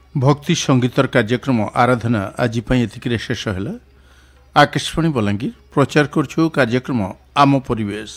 भक्ति संगीतर कार्यक्रम आराधना आज एतिक शेष है। आकाशवाणी बलांगीर प्रचार करछु कार्यक्रम आम परिवेश।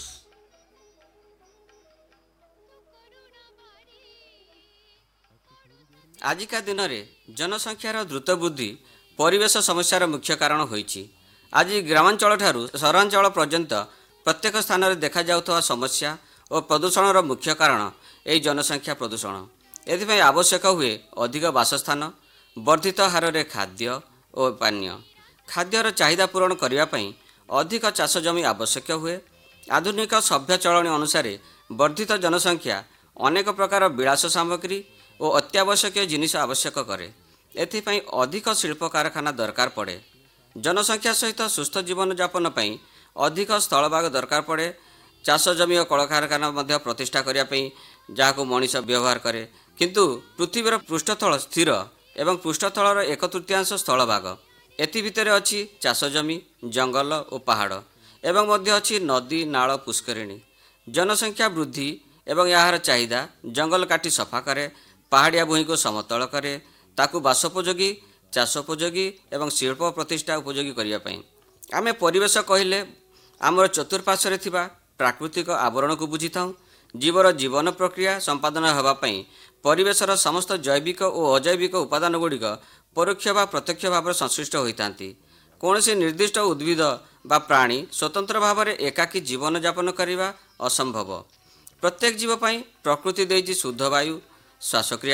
आजिका दिन में जनसंख्यार द्रुत वृद्धि परिवेश समस्यार मुख्य कारण होइछि। आज ग्रामांचल ठारू सहरांचल पर्यंत प्रत्येक स्थान में देखा जाउथवा समस्या और प्रदूषणर मुख्य कारण यही जनसंख्या प्रदूषण। एथिपाई आवश्यक हुए अधिक बासस्थान, वर्धित हार में खाद्य और पानीय। खाद्यर चाहिदा पूरण करने अधिक चाष जमी आवश्यक हुए। आधुनिक सभ्य चलणी अनुसार वर्धित जनसंख्या अनेक प्रकार विलास सामग्री और अत्यावश्यक जिनिस आवश्यक करे। एथिपाई अधिक शिल्प कारखाना दरकार पड़े। जनसंख्या सहित सुस्थ जीवन यापन पर अधिक स्थलभाग दरकार पड़े। चाष जमी और कल कारखाना प्रतिष्ठा करने जहाँ मनीष व्यवहार करे, किंतु पृथ्वीर पृष्ठतल स्थिर एवं पृष्ठतलर 1/3 स्थलभाग। एथि भितर अच्छी चाष जमी, जंगल और पहाड़ एवं मध्य अच्छी नदी, नाल, पुष्करिणी। जनसंख्या वृद्धि एवं यार चाहिदा जंगल काटी सफा करे, पहाड़िया भूमि को समतल करे, ताकू बासोपयोगी, चाषोपयोगी एवं शिल्प प्रतिष्ठा उपयोगी करने। आमे परिवेश कहले आमर चतुर्पार्श्व थिबा प्राकृतिक आवरण को बुझी थाउ। जीवर जीवन प्रक्रिया संपादन होगापाई परिवेशर समस्त जैविक और अजैविक उपादान गुड़िक परोक्ष बा प्रत्यक्ष भाव संश्लिष्ट होता। कौन सी निर्दिष्ट उद्भिद बा प्राणी स्वतंत्र भाव में एकाकी जीवन यापन करने असंभव। प्रत्येक जीव पाई प्रकृति देइछि शुद्ध वायु श्वासक्रिया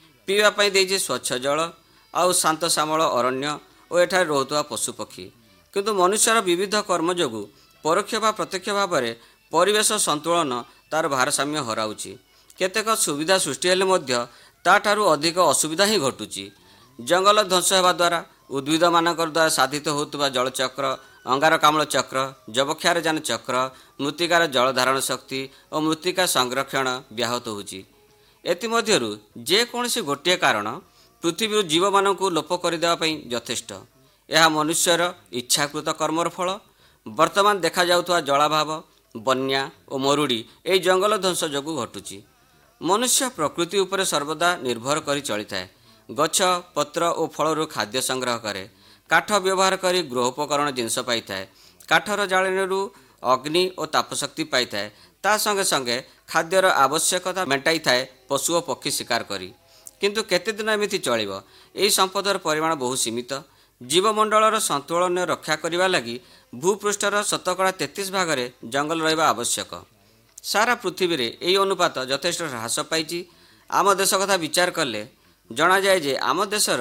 पीवाई देइछि स्वच्छ जल आउ शांत श्यामल अरण्य और एठार रोहुवा पशुपक्षी। किंतु मनुष्यर विविध कर्म जोगु परोक्ष बा प्रत्यक्ष भाव में परिवेश संतुलन तार भारसाम्य हराउछि। केतेक सुविधा सृष्टि हेले मध्य ताठारु अधिक असुविधा ही घटुछि। जंगल ध्वंस होगा द्वारा उद्भिद मानक द्वारा साधित होता जलचक्र, अंगारकाम्ल चक्र, जबक्षारजान चक्र, मृत्तिकार जल धारण शक्ति और मृत्तिका संरक्षण व्याहत होछि। एतिमध्यरु जेकोसी गोटे कारण पृथ्वी जीव मानक लोप करदेवाई यथेष्ट। यह मनुष्यर इच्छाकृत कर्मर फल। वर्तमान देखा जाउथवा जलाभाव, बन्या और मरुड़ी यही जंगल ध्वंस जोगु घटुछि। मनुष्य प्रकृति उपर सर्वदा निर्भर करी चलिथाए। गछ, पत्र और फलरू खाद्य संग्रह करे, काठ व्यवहार करी गृहोपकरण जिनस पाइथाए, काठर जाळेणीरू अग्नि और तापशक्ति पाइथाए। ता संगे संगे खाद्यर आवश्यकता मेटाई थाए पशु और पक्षी शिकार करी। किंतु केते दिन एमिति चलिबो? एही संपदर परिमाण बहु सीमित। जीवमंडलर संतुलन रक्षा करने लगी भूपृष्ठर 33% जंगल रहिबा आवश्यक। सारा पृथ्वी रे यही अनुपात यथेष्ट ह्रास पाई। आम देश कथा विचार कले जना जाए जे आम देशर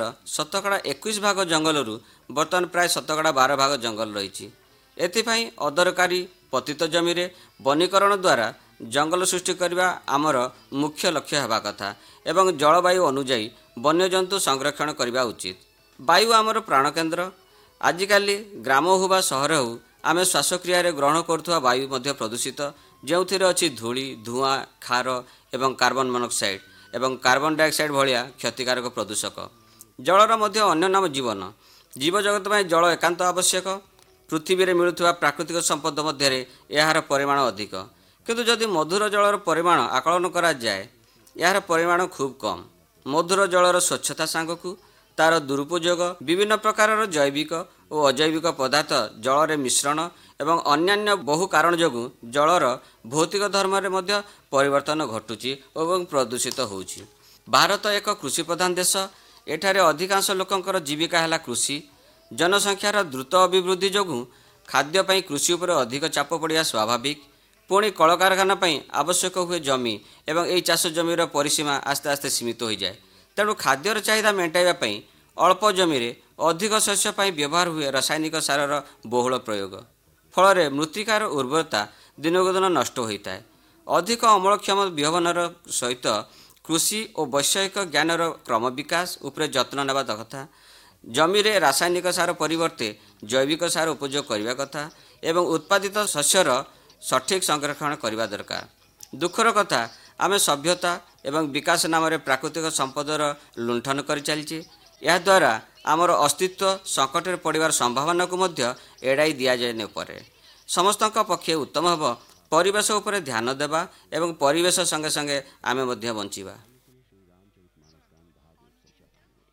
21% जंगलरू बर्तमान प्राय 12% जंगल रही। एथिपाई अदरकारी पतित जमी रे वनीकरण द्वारा जंगल सृष्टि करने आमर मुख्य लक्ष्य हेबा कथा एवं जलवायु अनुजाई वन्यजंतु संरक्षण करने उचित। वायु आमर प्राणकेन्द्र। आजिकाली ग्राम हो बा सहर हो आमे श्वासक्रिया ग्रहण करुवा वायु मध्य प्रदूषित, जो अच्छी धूली, धुआं, खार एवं कार्बन मोनोक्साइड एवं कार्बन डाइऑक्साइड भलिया क्षतिकारक प्रदूषक। जलर मध्य अन्य नाम जीवन। जीवजगत में जल एकांत आवश्यक। पृथ्वी में मिलुवा प्राकृतिक संपद मध्य यार परिमाण अधिक, किंतु जदि मधुर जलर परिमाण आकलन करा जाए यार परिमाण खूब कम। मधुर जलर स्वच्छता सांगकू तार दुरुपयोग, विभिन्न प्रकार जैविक और अजैविक पदार्थ जल रे मिश्रण एवं अन्यान्य बहु कारण जोगु जलर भौतिक धर्म रे मध्य परिवर्तन घटुची और प्रदूषित होउची। भारत एक कृषि प्रधान देश। एठारे अधिकांश लोकंकर जीविका है कृषि। जनसंख्यार द्रुत अभिवृद्धि जोगु खाद्य पई कृषि उपर अधिक चाप पड़िया स्वाभाविक। पुणी कलकारखाना आवश्यक हुए जमी एवं यही चाष जमीर परिसीमा आस्ते आस्ते सीमित हो जाए। तेणु खाद्यर चाहिदा मेटाइबा अल्प जमी रे अधिक शस्य व्यवहार हुए रासायनिक सारर बहुल प्रयोग। फल मृत्तिकार उर्वरता दिनक दिन नष्ट होता है। अधिक अमलक्षम विहवनर सहित कृषि और वैषयिक ज्ञानर क्रम विकास उपरे जत्न नेबा कथा। जमी रे रासायनिक सार परिवर्ते जैविक सार उपयोग करने कथा एवं उत्पादित शस्यर सठिक संरक्षण करने दरकार। दुखर कथा आमे सभ्यता एवं विकास नाम रे प्राकृतिक संपदर लुंठन कर चलचे। यह द्वारा आमर अस्तित्व संकट में पड़ार संभावना को मध्य एड़ाई दि जाए न परे। समस्तक पक्षे उत्तम हम परिवेश उपर ध्यान देवा एवं परिवेश संगे संगे आमे मध्य बंचिबा।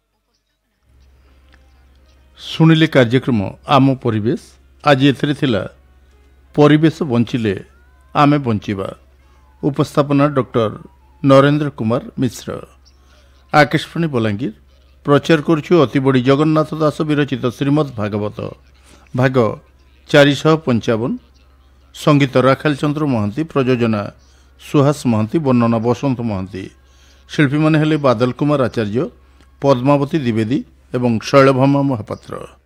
ଶୁଣିଲେ କାର୍ଯ୍ୟକ୍ରମ ଆମ ପରିବେଶ। ଆଜି ଏଥିରେ ଥିଲା ପରିବେଶ ବଞ୍ଚିଲେ ଆମେ ବଞ୍ଚିବା। ଉପସ୍ଥାପନା ଡକ୍ଟର ନରେନ୍ଦ୍ର କୁମାର ମିଶ୍ର। ଆକାଶବାଣୀ ବଲାଙ୍ଗୀର ପ୍ରଚାର କରୁଛୁ ଅତିବଡ଼ି ଜଗନ୍ନାଥ ଦାସ ବିରଚିତ ଶ୍ରୀମଦ୍ ଭାଗବତ ଭାଗ 455। ସଙ୍ଗୀତ ରାଖାଲ ଚନ୍ଦ୍ର ମହାନ୍ତି, ପ୍ରଯୋଜନା ସୁହାସ ମହାନ୍ତି, ବର୍ଣ୍ଣନା ବସନ୍ତ ମହାନ୍ତି। ଶିଳ୍ପୀମାନେ ହେଲେ ବାଦଲ କୁମାର ଆଚାର୍ଯ୍ୟ, ପଦ୍ମାବତୀ ଦ୍ୱିବେଦୀ ଏବଂ ଶୈଳଭାମା ମହାପାତ୍ର।